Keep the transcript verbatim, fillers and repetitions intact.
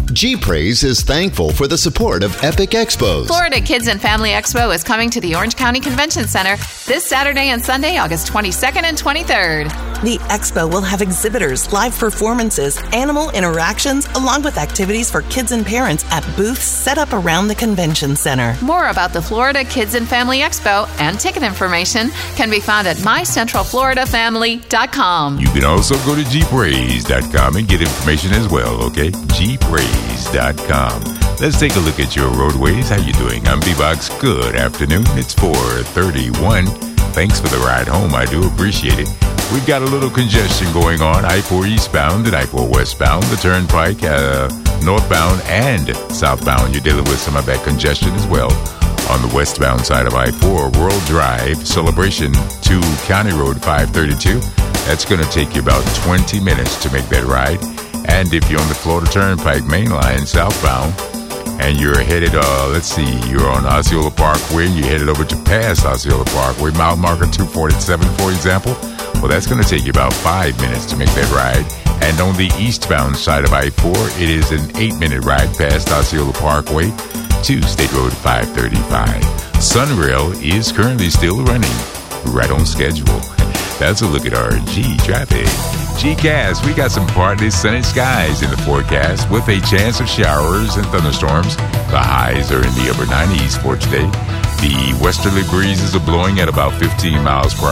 G-Praise is thankful for the support of Epic Expos. Florida Kids and Family Expo is coming to the Orange County Convention Center this Saturday and Sunday, August twenty-second and twenty-third. The expo will have exhibitors, live performances, animal interactions, along with activities for kids and parents at booths set up around the convention center. More about the Florida Kids and Family Expo and ticket information can be found at my central florida family dot com. You can also go to G Praise dot com and get information as well, okay? G Praise dot com. Let's take a look at your roadways. How you doing? I'm B-Box. Good afternoon. It's four thirty-one. Thanks for the ride home. I do appreciate it. We've got a little congestion going on. I four eastbound and I four westbound. The Turnpike, uh, northbound and southbound. You're dealing with some of that congestion as well. On the westbound side of I four, World Drive, Celebration to County Road five thirty-two. That's going to take you about twenty minutes to make that ride. And if you're on the Florida Turnpike main line southbound, and you're headed, uh, let's see, you're on Osceola Parkway, you're headed over to past Osceola Parkway, mile marker two forty-seven, for example, well, that's going to take you about five minutes to make that ride. And on the eastbound side of I four, it is an eight-minute ride past Osceola Parkway to State Road five thirty-five. Sunrail is currently still running, right on schedule. That's a look at our G traffic. G-Cast, we got some partly sunny skies in the forecast with a chance of showers and thunderstorms. The highs are in the upper nineties for today. The westerly breezes are blowing at about fifteen miles per hour.